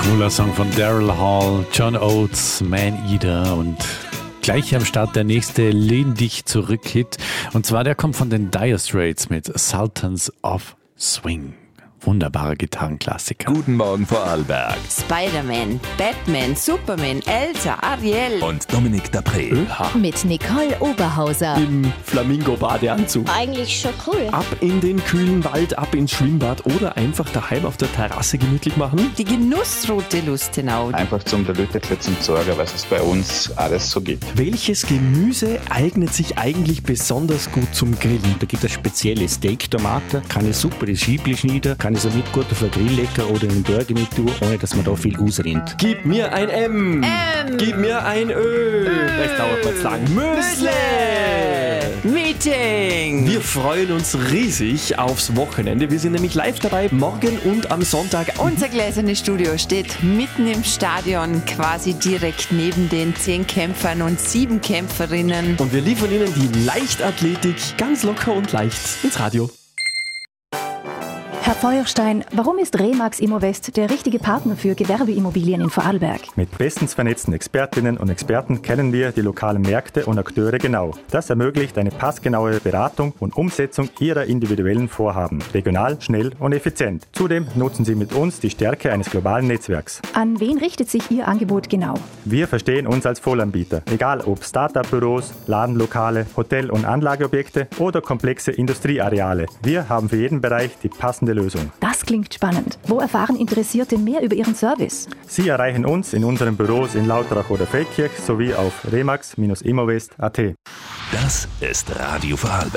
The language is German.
Cooler Song von Daryl Hall, John Oates, Man Eater und gleich am Start der nächste Lehn dich zurück Hit. Und zwar der kommt von den Dire Straits mit Sultans of Swing. Wunderbarer Gitarrenklassiker. Guten Morgen, Vorarlberg. Spider-Man, Batman, Superman, Elsa, Ariel Und Dominik Dapré. Mit Nicole Oberhauser. Im Flamingo-Badeanzug. Eigentlich schon cool. Ab in den kühlen Wald, ab ins Schwimmbad oder einfach daheim auf der Terrasse gemütlich machen. die Genussroute Lustenau. Einfach zum der Leute zum Sorgen, was es bei uns alles so gibt. Welches Gemüse eignet sich eigentlich besonders gut zum Grillen? Da gibt es spezielle Steak-Tomaten, kann ich super in Schiebli schneiden, kann ich so mit gut auf den Grill legen oder in den Burger mit tun, ohne dass man da viel ausrinnt. Gib mir ein M. Gib mir ein Ö. Das dauert mal zu lang. Müsli. Meeting. Wir freuen uns riesig aufs Wochenende. Wir sind nämlich live dabei, morgen und am Sonntag. Unser gläsernes Studio steht mitten im Stadion, quasi direkt neben den 10 Kämpfern und 7 Kämpferinnen. Und wir liefern Ihnen die Leichtathletik ganz locker und leicht ins Radio. Herr Feuerstein, warum ist Remax Immowest der richtige Partner für Gewerbeimmobilien in Vorarlberg? Mit bestens vernetzten Expertinnen und Experten kennen wir die lokalen Märkte und Akteure genau. Das ermöglicht eine passgenaue Beratung und Umsetzung Ihrer individuellen Vorhaben. Regional, schnell und effizient. Zudem nutzen Sie mit uns die Stärke eines globalen Netzwerks. An wen richtet sich Ihr Angebot genau? Wir verstehen uns als Vollanbieter. Egal ob Start-up-Büros, Ladenlokale, Hotel- und Anlageobjekte oder komplexe Industrieareale. Wir haben für jeden Bereich die passende Lösung. Das klingt spannend. Wo erfahren Interessierte mehr über Ihren Service? Sie erreichen uns in unseren Büros in Lauterach oder Feldkirch sowie auf remax-immowest.at. Das ist Radio Vorarlberg.